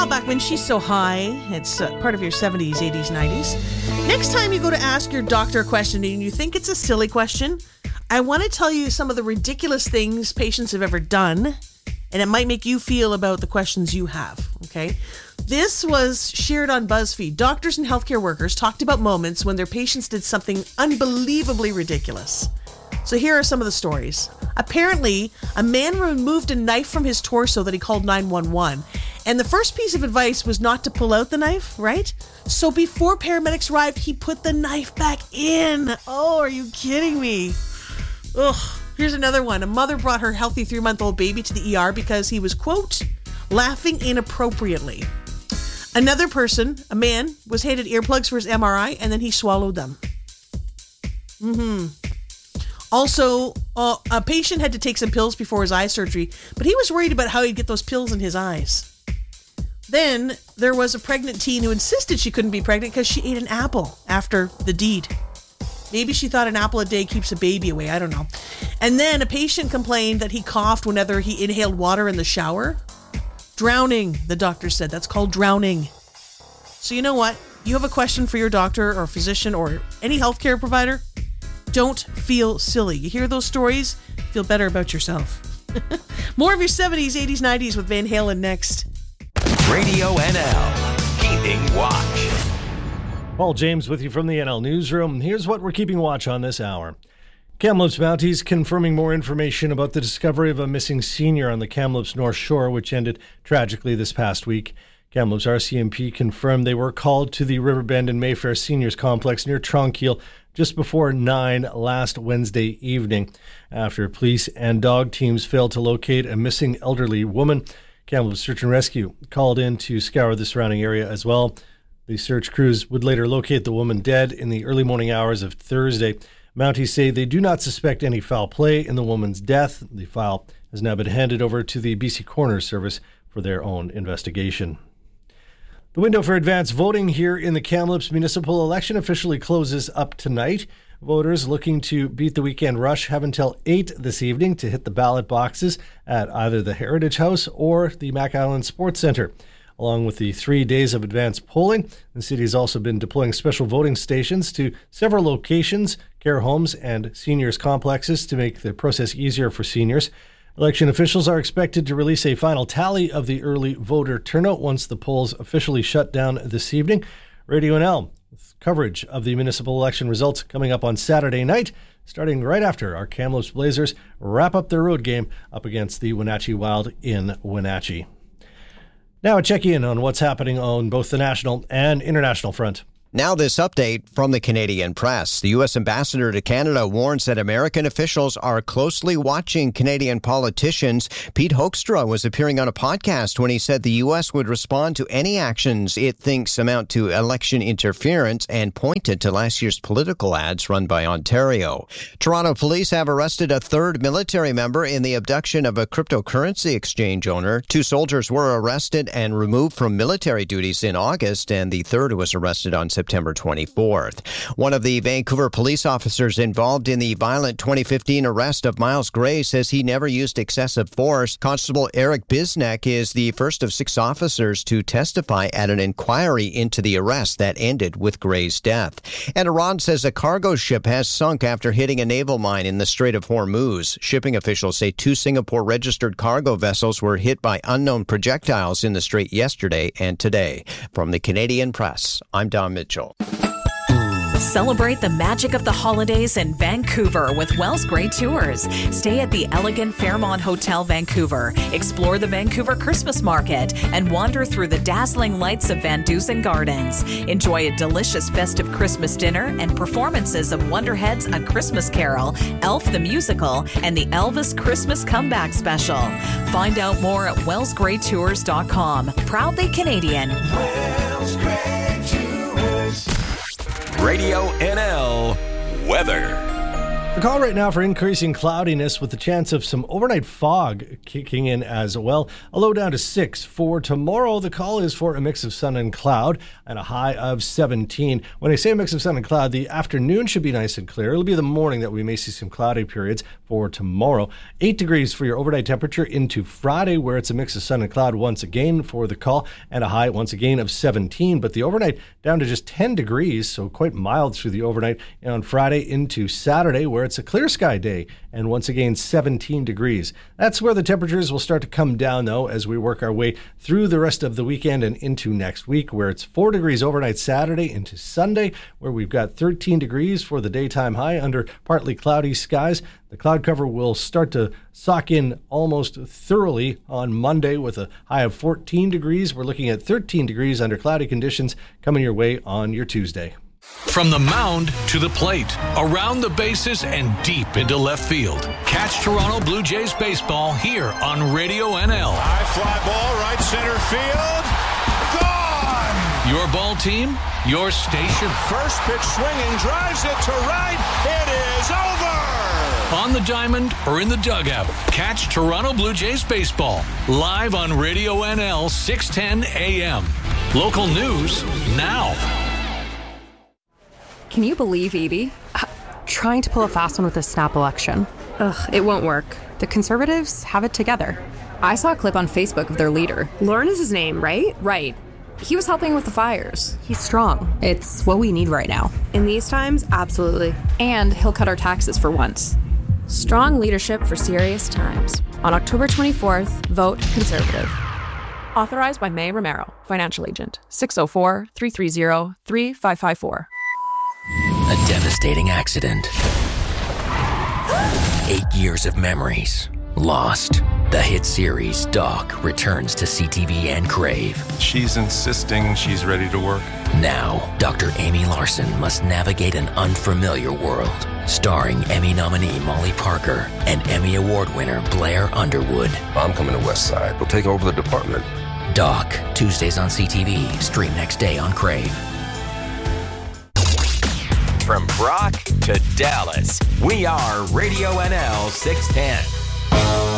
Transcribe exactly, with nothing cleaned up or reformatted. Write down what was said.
Kyle Bachman, She's So High. It's uh, part of your seventies, eighties, nineties. Next time you go to ask your doctor a question and you think it's a silly question, I want to tell you some of the ridiculous things patients have ever done, and it might make you feel about the questions you have, okay? This was shared on BuzzFeed. Doctors and healthcare workers talked about moments when their patients did something unbelievably ridiculous. So here are some of the stories. Apparently, a man removed a knife from his torso that he called nine one one. And the first piece of advice was not to pull out the knife, right? So before paramedics arrived, he put the knife back in. Oh, are you kidding me? Ugh. Here's another one. A mother brought her healthy three-month-old baby to the E R because he was, quote, laughing inappropriately. Another person, a man, was handed earplugs for his M R I and then he swallowed them. Mm-hmm. Also, uh, a patient had to take some pills before his eye surgery, but he was worried about how he'd get those pills in his eyes. Then there was a pregnant teen who insisted she couldn't be pregnant because she ate an apple after the deed. Maybe she thought an apple a day keeps a baby away. I don't know. And then a patient complained that he coughed whenever he inhaled water in the shower. Drowning, the doctor said. That's called drowning. So you know what? You have a question for your doctor or physician or any healthcare provider? Don't feel silly. You hear those stories? Feel better about yourself. More of your seventies, eighties, nineties with Van Halen next. Radio N L, keeping watch. Paul James with you from the N L Newsroom. Here's what we're keeping watch on this hour. Kamloops Mounties confirming more information about the discovery of a missing senior on the Kamloops North Shore, which ended tragically this past week. Kamloops R C M P confirmed they were called to the Riverbend and Mayfair Seniors Complex near Tronquil just before nine last Wednesday evening. After police and dog teams failed to locate a missing elderly woman, Kamloops Search and Rescue called in to scour the surrounding area as well. The search crews would later locate the woman dead in the early morning hours of Thursday. Mounties say they do not suspect any foul play in the woman's death. The file has now been handed over to the B C Coroner Service for their own investigation. The window for advance voting here in the Kamloops municipal election officially closes up tonight. Voters looking to beat the weekend rush have until eight this evening to hit the ballot boxes at either the Heritage House or the Mac Island Sports Centre. Along with the three days of advance polling, the city has also been deploying special voting stations to several locations, care homes, and seniors complexes to make the process easier for seniors. Election officials are expected to release a final tally of the early voter turnout once the polls officially shut down this evening. Radio N L with coverage of the municipal election results coming up on Saturday night, starting right after our Kamloops Blazers wrap up their road game up against the Wenatchee Wild in Wenatchee. Now a check-in on what's happening on both the national and international front. Now this update from the Canadian Press. The U S ambassador to Canada warns that American officials are closely watching Canadian politicians. Pete Hoekstra was appearing on a podcast when he said the U S would respond to any actions it thinks amount to election interference and pointed to last year's political ads run by Ontario. Toronto police have arrested a third military member in the abduction of a cryptocurrency exchange owner. Two soldiers were arrested and removed from military duties in August, and the third was arrested on September September twenty-fourth. One of the Vancouver police officers involved in the violent twenty fifteen arrest of Miles Gray says he never used excessive force. Constable Eric Bisnek is the first of six officers to testify at an inquiry into the arrest that ended with Gray's death. And Iran says a cargo ship has sunk after hitting a naval mine in the Strait of Hormuz. Shipping officials say two Singapore-registered cargo vessels were hit by unknown projectiles in the strait yesterday and today. From the Canadian Press, I'm Don Mitchell. Celebrate the magic of the holidays in Vancouver with Wells Gray Tours. Stay at the elegant Fairmont Hotel Vancouver, explore the Vancouver Christmas Market, and wander through the dazzling lights of Van Dusen Gardens. Enjoy a delicious festive Christmas dinner and performances of Wonderhead's A Christmas Carol, Elf the Musical, and the Elvis Christmas Comeback Special. Find out more at wells gray tours dot com. Proudly Canadian. Wells Gray Tours. Radio N L weather. The call right now for increasing cloudiness with the chance of some overnight fog kicking in as well. A low down to six. For tomorrow, the call is for a mix of sun and cloud and a high of seventeen. When I say a mix of sun and cloud, the afternoon should be nice and clear. It'll be the morning that we may see some cloudy periods for tomorrow. Eight degrees for your overnight temperature into Friday, where it's a mix of sun and cloud once again for the call and a high once again of seventeen. But the overnight down to just ten degrees, so quite mild through the overnight on Friday into Saturday, where it's a clear sky day and once again seventeen degrees. That's where the temperatures will start to come down, though, as we work our way through the rest of the weekend and into next week, where it's four degrees overnight Saturday into Sunday, where we've got thirteen degrees for the daytime high under partly cloudy skies. The cloud cover will start to sock in almost thoroughly on Monday with a high of fourteen degrees. We're looking at thirteen degrees under cloudy conditions coming your way on your Tuesday. From the mound to the plate, around the bases and deep into left field. Catch Toronto Blue Jays baseball here on Radio N L. High fly ball, right center field. Gone! Your ball team, your station. First pitch swinging, drives it to right. It is over! On the diamond or in the dugout, catch Toronto Blue Jays baseball live on Radio N L six ten A M. Local news now. Can you believe Edie? Uh, trying to pull a fast one with a snap election. Ugh, it won't work. The Conservatives have it together. I saw a clip on Facebook of their leader. Lauren is his name, right? Right. He was helping with the fires. He's strong. It's what we need right now. In these times, absolutely. And he'll cut our taxes for once. Strong leadership for serious times. On October twenty-fourth, vote Conservative. Authorized by May Romero, financial agent. six oh four, three three zero, three five five four. A devastating accident. Eight years of memories lost. The hit series Doc returns to C T V and Crave. She's insisting she's ready to work. Now, Doctor Amy Larson must navigate an unfamiliar world. Starring Emmy nominee Molly Parker and Emmy Award winner Blair Underwood. I'm coming to West Side. We'll take over the department. Doc, Tuesdays on C T V. Stream next day on Crave. From Brock to Dallas, we are Radio N L six ten.